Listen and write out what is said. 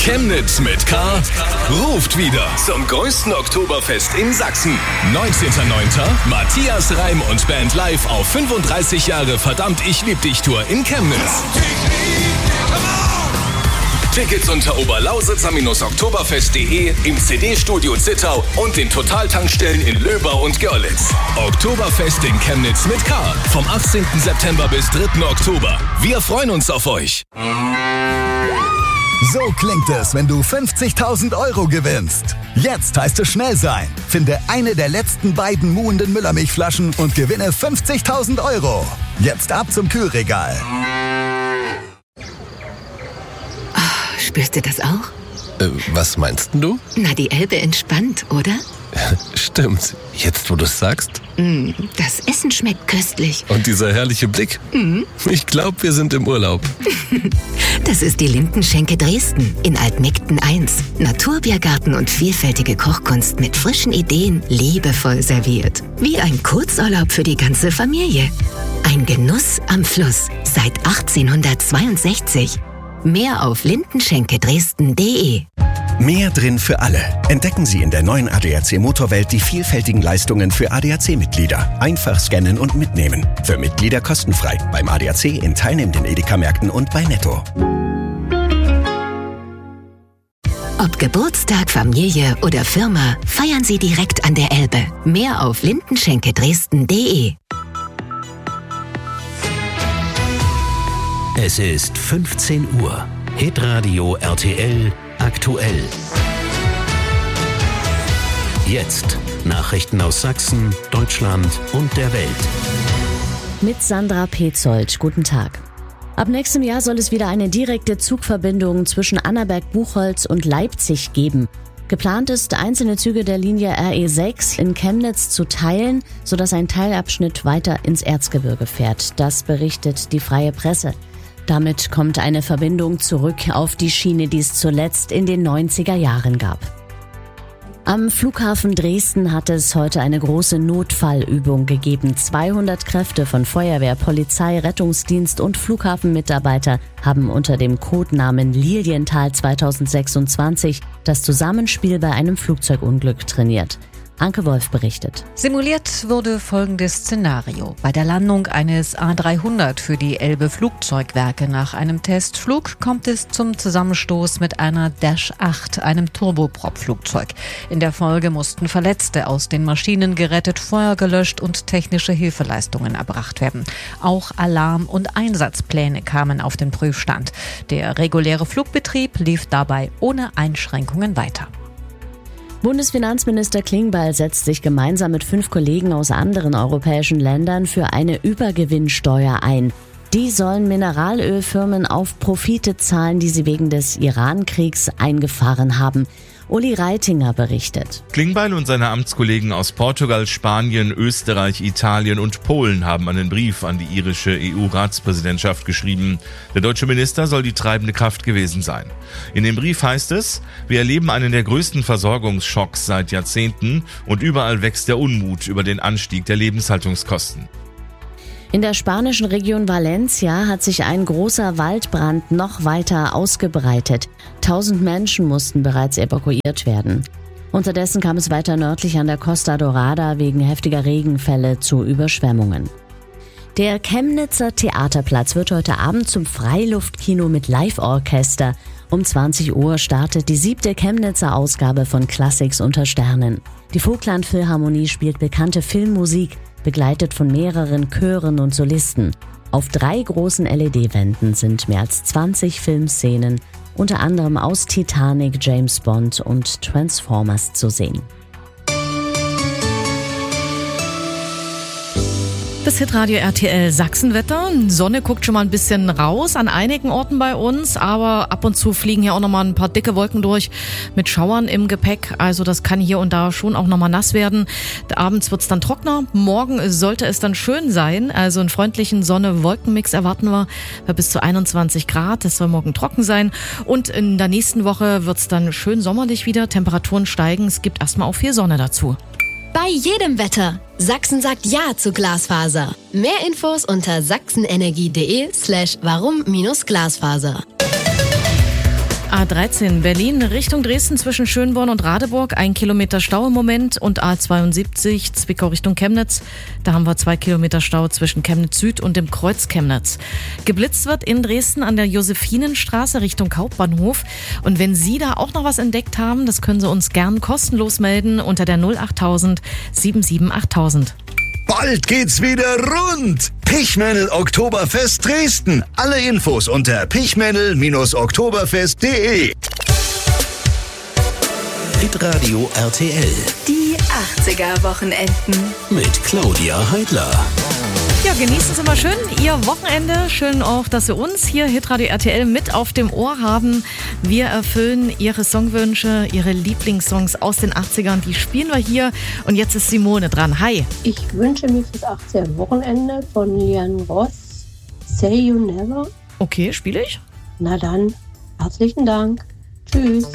Chemnitz mit K ruft wieder zum größten Oktoberfest in Sachsen. 19.09. Matthias Reim und Band live auf 35 Jahre Verdammt, ich lieb dich Tour in Chemnitz. Tickets unter oberlausitzer-oktoberfest.de, im CD-Studio Zittau und den Totaltankstellen in Löbau und Görlitz. Oktoberfest in Chemnitz mit K. Vom 18. September bis 3. Oktober. Wir freuen uns auf euch. So klingt es, wenn du 50.000 € gewinnst. Jetzt heißt es schnell sein. Finde eine der letzten beiden muhenden Müllermilchflaschen und gewinne 50.000 €. Jetzt ab zum Kühlregal. Spürst du das auch? Was meinst du? Na, die Elbe entspannt, oder? Stimmt. Jetzt, wo du es sagst. Das Essen schmeckt köstlich. Und dieser herrliche Blick. Ich glaube, wir sind im Urlaub. Das ist die Lindenschenke Dresden in Altmegden 1. Naturbiergarten und vielfältige Kochkunst mit frischen Ideen, liebevoll serviert. Wie ein Kurzurlaub für die ganze Familie. Ein Genuss am Fluss seit 1862. Mehr auf lindenschenkedresden.de. Mehr drin für alle. Entdecken Sie in der neuen ADAC Motorwelt die vielfältigen Leistungen für ADAC-Mitglieder. Einfach scannen und mitnehmen. Für Mitglieder kostenfrei. Beim ADAC in teilnehmenden Edeka-Märkten und bei Netto. Ob Geburtstag, Familie oder Firma, feiern Sie direkt an der Elbe. Mehr auf lindenschenkedresden.de. Es ist 15 Uhr. Hitradio RTL aktuell. Jetzt Nachrichten aus Sachsen, Deutschland und der Welt. Mit Sandra Petzold. Guten Tag. Ab nächstem Jahr soll es wieder eine direkte Zugverbindung zwischen Annaberg-Buchholz und Leipzig geben. Geplant ist, einzelne Züge der Linie RE6 in Chemnitz zu teilen, sodass ein Teilabschnitt weiter ins Erzgebirge fährt. Das berichtet die Freie Presse. Damit kommt eine Verbindung zurück auf die Schiene, die es zuletzt in den 90er Jahren gab. Am Flughafen Dresden hat es heute eine große Notfallübung gegeben. 200 Kräfte von Feuerwehr, Polizei, Rettungsdienst und Flughafenmitarbeiter haben unter dem Codenamen Lilienthal 2026 das Zusammenspiel bei einem Flugzeugunglück trainiert. Anke Wolf berichtet. Simuliert wurde folgendes Szenario. Bei der Landung eines A300 für die Elbe Flugzeugwerke nach einem Testflug kommt es zum Zusammenstoß mit einer Dash 8, einem Turboprop-Flugzeug. In der Folge mussten Verletzte aus den Maschinen gerettet, Feuer gelöscht und technische Hilfeleistungen erbracht werden. Auch Alarm- und Einsatzpläne kamen auf den Prüfstand. Der reguläre Flugbetrieb lief dabei ohne Einschränkungen weiter. Bundesfinanzminister Klingbeil setzt sich gemeinsam mit 5 Kollegen aus anderen europäischen Ländern für eine Übergewinnsteuer ein. Die sollen Mineralölfirmen auf Profite zahlen, die sie wegen des Iran-Kriegs eingefahren haben. Uli Reitinger berichtet. Klingbeil und seine Amtskollegen aus Portugal, Spanien, Österreich, Italien und Polen haben einen Brief an die irische EU-Ratspräsidentschaft geschrieben. Der deutsche Minister soll die treibende Kraft gewesen sein. In dem Brief heißt es: Wir erleben einen der größten Versorgungsschocks seit Jahrzehnten und überall wächst der Unmut über den Anstieg der Lebenshaltungskosten. In der spanischen Region Valencia hat sich ein großer Waldbrand noch weiter ausgebreitet. 1000 Menschen mussten bereits evakuiert werden. Unterdessen kam es weiter nördlich an der Costa Dorada wegen heftiger Regenfälle zu Überschwemmungen. Der Chemnitzer Theaterplatz wird heute Abend zum Freiluftkino mit Live-Orchester. Um 20 Uhr startet die 7. Chemnitzer Ausgabe von Classics unter Sternen. Die Vogtland Philharmonie spielt bekannte Filmmusik, begleitet von mehreren Chören und Solisten. Auf 3 großen LED-Wänden sind mehr als 20 Filmszenen, unter anderem aus Titanic, James Bond und Transformers zu sehen. Das Hitradio RTL Sachsenwetter. Sonne guckt schon mal ein bisschen raus an einigen Orten bei uns, aber ab und zu fliegen hier auch noch mal ein paar dicke Wolken durch mit Schauern im Gepäck. Also das kann hier und da schon auch noch mal nass werden. Abends wird's dann trockener. Morgen sollte es dann schön sein. Also einen freundlichen Sonne-Wolken-Mix erwarten wir bei bis zu 21 Grad. Es soll morgen trocken sein. Und in der nächsten Woche wird's dann schön sommerlich wieder. Temperaturen steigen. Es gibt erstmal auch viel Sonne dazu. Bei jedem Wetter. Sachsen sagt Ja zu Glasfaser. Mehr Infos unter sachsenenergie.de/warum-Glasfaser. A13 Berlin Richtung Dresden zwischen Schönborn und Radeburg, 1 Kilometer Stau im Moment, und A72 Zwickau Richtung Chemnitz, da haben wir 2 Kilometer Stau zwischen Chemnitz Süd und dem Kreuz Chemnitz. Geblitzt wird in Dresden an der Josephinenstraße Richtung Hauptbahnhof, und wenn Sie da auch noch was entdeckt haben, das können Sie uns gern kostenlos melden unter der 08000 77 8000. Bald geht's wieder rund. Pichmännel Oktoberfest Dresden. Alle Infos unter pichmännel-oktoberfest.de. Hitradio RTL Die 80er-Wochenenden. mit Claudia Heidler. Ja, genießen Sie mal schön Ihr Wochenende. Schön auch, dass Sie uns hier Hitradio RTL mit auf dem Ohr haben. Wir erfüllen Ihre Songwünsche, Ihre Lieblingssongs aus den 80ern. Die spielen wir hier. Und jetzt ist Simone dran. Hi. Ich wünsche mir fürs 80er-Wochenende von Lian Ross Say You Never. Okay, spiele ich? Na dann, herzlichen Dank. Tschüss.